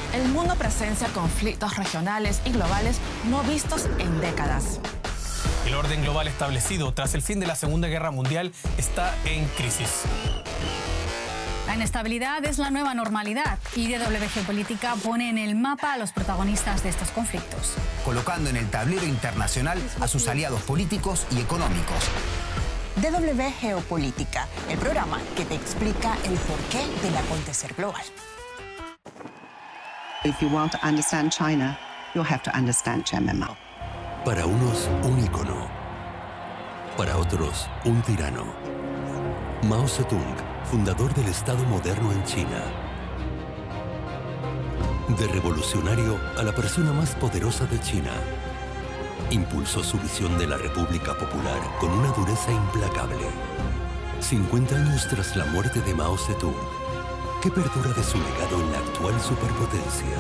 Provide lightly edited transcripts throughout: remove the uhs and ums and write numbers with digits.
El mundo presencia conflictos regionales y globales no vistos en décadas. El orden global establecido tras el fin de la Segunda Guerra Mundial está en crisis. La inestabilidad es la nueva normalidad y DW Geopolítica pone en el mapa a los protagonistas de estos conflictos, colocando en el tablero internacional a sus aliados políticos y económicos. DW Geopolítica, el programa que te explica el porqué del acontecer global. If you want to understand China, you'll have to understand Chairman Mao. Para unos, un ícono. Para otros, un tirano. Mao Zedong, fundador del Estado moderno en China. De revolucionario a la persona más poderosa de China. Impulsó su visión de la República Popular con una dureza implacable. 50 años tras la muerte de Mao Zedong, ¿qué perdura de su legado en la actual superpotencia?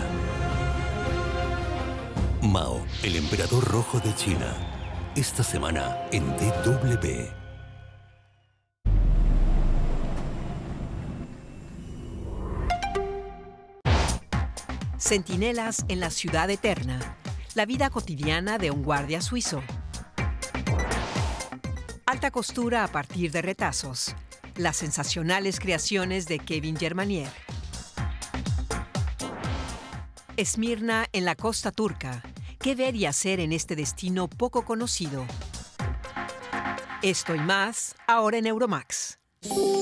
Mao, el emperador rojo de China. Esta semana en DW. Centinelas en la ciudad eterna. La vida cotidiana de un guardia suizo. Alta costura a partir de retazos. Las sensacionales creaciones de Kevin Germanier. Esmirna en la costa turca. ¿Qué ver y hacer en este destino poco conocido? Esto y más, ahora en Euromax.